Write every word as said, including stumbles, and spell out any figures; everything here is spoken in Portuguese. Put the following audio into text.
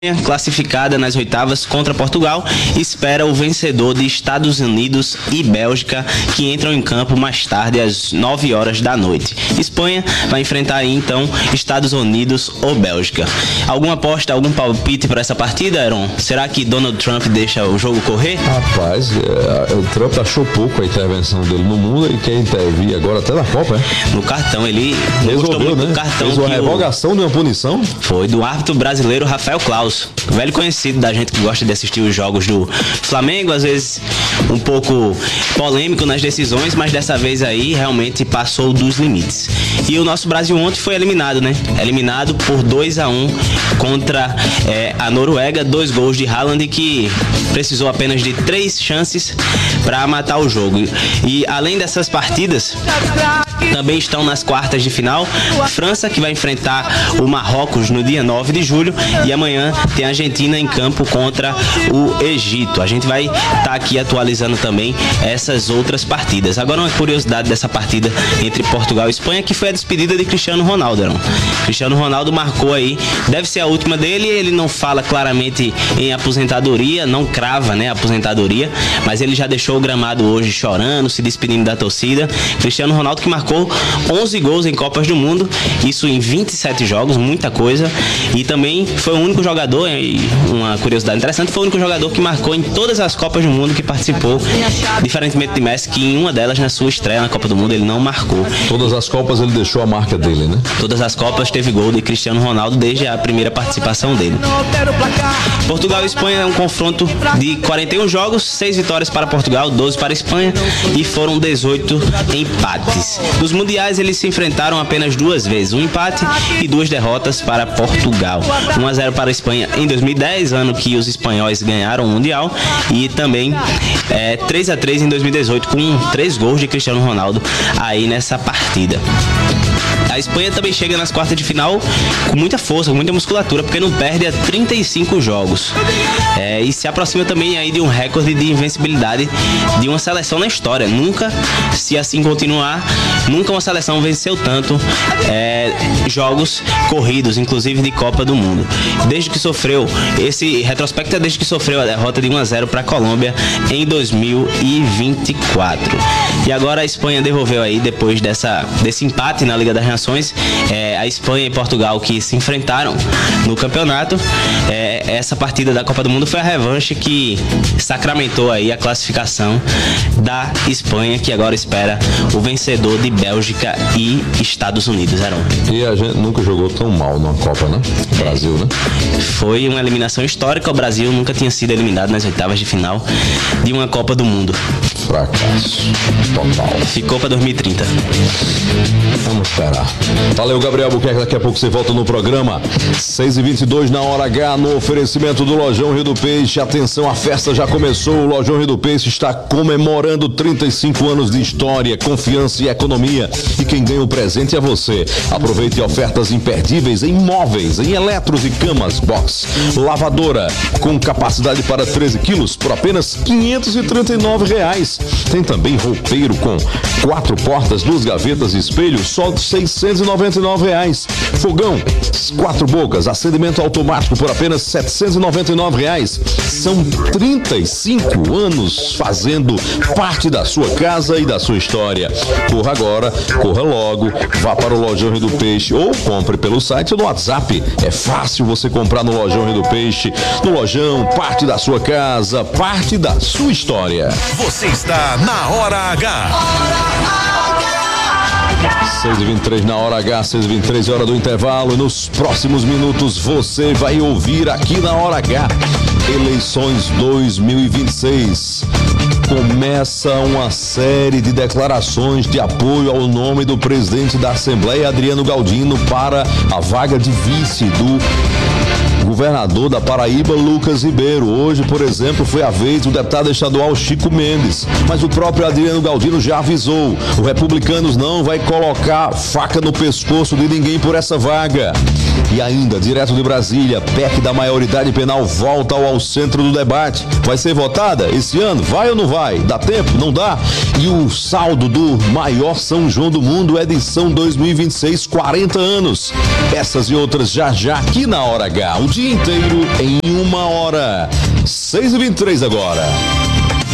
Classificada nas oitavas contra Portugal, espera o vencedor de Estados Unidos e Bélgica, que entram em campo mais tarde às nove horas da noite. Espanha vai enfrentar aí, então, Estados Unidos ou Bélgica. Alguma aposta, algum palpite para essa partida, Aaron? Será que Donald Trump deixa o jogo correr? Rapaz, é, o Trump achou pouco a intervenção dele no mundo e quer intervir agora até na Copa, é? No cartão, ele resolveu, muito né? do cartão. Fez uma revogação o... de uma punição? Foi do árbitro brasileiro Rafael Claus, velho conhecido da gente que gosta de assistir os jogos do Flamengo, às vezes um pouco polêmico nas decisões, mas dessa vez aí realmente passou dos limites. E o nosso Brasil ontem foi eliminado, né? Eliminado por dois a um contra é, a Noruega, dois gols de Haaland, que precisou apenas de três chances para matar o jogo. E além dessas partidas, também estão nas quartas de final a França, que vai enfrentar o Marrocos no dia nove de julho, e amanhã tem a Argentina em campo contra o Egito. A gente vai estar tá aqui atualizando também essas outras partidas. Agora, uma curiosidade dessa partida entre Portugal e Espanha, que foi a despedida de Cristiano Ronaldo. Não? Cristiano Ronaldo marcou aí, deve ser a última dele, ele não fala claramente em aposentadoria, não crava, né, aposentadoria, mas ele já deixou o gramado hoje chorando, se despedindo da torcida. Cristiano Ronaldo, que marcou onze gols em Copas do Mundo, isso em vinte e sete jogos, muita coisa, e também foi o único jogador, e uma curiosidade interessante, foi o único jogador que marcou em todas as Copas do Mundo que participou, diferentemente de Messi, que em uma delas, na sua estreia na Copa do Mundo, ele não marcou. Todas as Copas ele deixou a marca dele, né? Todas as Copas teve gol de Cristiano Ronaldo desde a primeira participação dele. Portugal e Espanha é um confronto de quarenta e um jogos, seis vitórias para Portugal, doze para a Espanha, e foram dezoito empates. Nos mundiais eles se enfrentaram apenas duas vezes, um empate e duas derrotas para Portugal. um a zero para a Espanha em dois mil e dez, ano que os espanhóis ganharam o Mundial, e também é, três a três em dois mil e dezoito, com três gols de Cristiano Ronaldo aí nessa partida. A Espanha também chega nas quartas de final com muita força, com muita musculatura, porque não perde há trinta e cinco jogos. É, e se aproxima também aí de um recorde de invencibilidade de uma seleção na história. Nunca, se assim continuar, nunca uma seleção venceu tanto é, jogos corridos, inclusive de Copa do Mundo. Desde que sofreu, esse retrospecto é desde que sofreu a derrota de um a zero para a Colômbia em dois mil e vinte e quatro. E agora a Espanha devolveu aí, depois dessa, desse empate na Liga das Nações, é, a Espanha e Portugal que se enfrentaram no campeonato. É, essa partida da Copa do Mundo foi a revanche que sacramentou aí a classificação da Espanha, que agora espera o vencedor de Bélgica e Estados Unidos. Aaron. E a gente nunca jogou tão mal numa Copa, né? O Brasil, né? Foi uma eliminação histórica. O Brasil nunca tinha sido eliminado nas oitavas de final de uma Copa do Mundo. Fracasso total. Ficou para dois mil e trinta. Vamos esperar. Valeu, Gabriel Buquerque. Daqui a pouco você volta no programa. seis e vinte e dois na hora H, no oferecimento do Lojão Rio do Peixe. Atenção, a festa já começou. O Lojão Rio do Peixe está comemorando trinta e cinco anos de história, confiança e economia. E quem ganha o presente é você. Aproveite ofertas imperdíveis em móveis, em eletros e camas box. Lavadora com capacidade para treze quilos por apenas quinhentos e trinta e nove reais. Tem também roupeiro com quatro portas, duas gavetas e espelho, só seiscentos e noventa e nove reais. Fogão, quatro bocas, acendimento automático por apenas setecentos e noventa e nove reais. São trinta e cinco anos fazendo parte da sua casa e da sua história. Corra agora, corra logo, vá para o Lojão Rio do Peixe ou compre pelo site ou no WhatsApp. É fácil você comprar no Lojão Rio do Peixe. No Lojão, parte da sua casa, parte da sua história. Você está na Hora H. seis e vinte e três na hora H, seis e vinte e três, hora do intervalo. E nos próximos minutos você vai ouvir aqui na hora H. Eleições dois mil e vinte e seis. Começa uma série de declarações de apoio ao nome do presidente da Assembleia, Adriano Galdino, para a vaga de vice do governador da Paraíba, Lucas Ribeiro. Hoje, por exemplo, foi a vez do deputado estadual Chico Mendes, mas o próprio Adriano Galdino já avisou: o Republicanos não vai colocar faca no pescoço de ninguém por essa vaga. E ainda, direto de Brasília, P E C da maioridade penal volta ao, ao centro do debate. Vai ser votada esse ano? Vai ou não vai? Dá tempo? Não dá? E o saldo do maior São João do mundo, edição dois mil e vinte e seis, quarenta anos. Essas e outras já já aqui na Hora H. O dia dia inteiro em uma hora. seis e vinte e três agora.